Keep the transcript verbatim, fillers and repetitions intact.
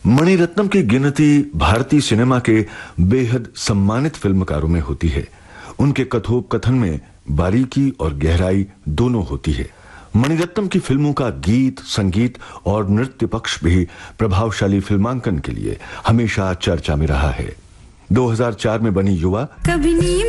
मणिरत्नम की गिनती भारतीय सिनेमा के बेहद सम्मानित फिल्मकारों में होती है। उनके कथोपकथन में बारीकी और गहराई दोनों होती है। मणिरत्नम की फिल्मों का गीत, संगीत और नृत्य पक्ष भी प्रभावशाली फिल्मांकन के लिए हमेशा चर्चा में रहा है। दो हज़ार चार में बनी युवा